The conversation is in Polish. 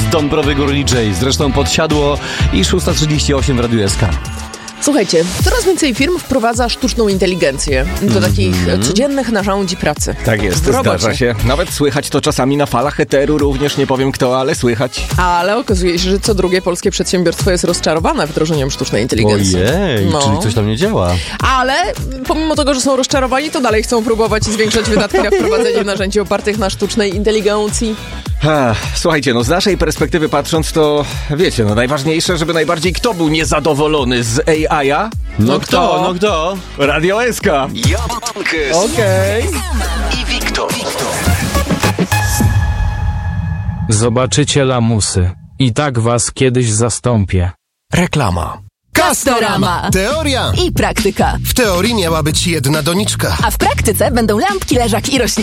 Don Browy Górni J. Zresztą podsiadło i 6:38 w Radiu SK. Słuchajcie, coraz więcej firm wprowadza sztuczną inteligencję do takich codziennych narzędzi pracy. Tak jest, zdarza się. Nawet słychać to czasami na falach eteru, również nie powiem kto, ale słychać. Ale okazuje się, że co drugie polskie przedsiębiorstwo jest rozczarowane wdrożeniem sztucznej inteligencji. Ojej, czyli coś tam nie działa. Ale pomimo tego, że są rozczarowani, to dalej chcą próbować i zwiększać wydatki na wprowadzenie narzędzi opartych na sztucznej inteligencji. Słuchajcie, z naszej perspektywy patrząc, to wiecie, najważniejsze, żeby najbardziej kto był niezadowolony z AI-a? No kto? Radio SK. Jankes. Okej. I Wiktor. Zobaczycie lamusy. I tak was kiedyś zastąpię. Reklama. Castorama. Teoria. I praktyka. W teorii miała być jedna doniczka. A w praktyce będą lampki, leżak i rośliny.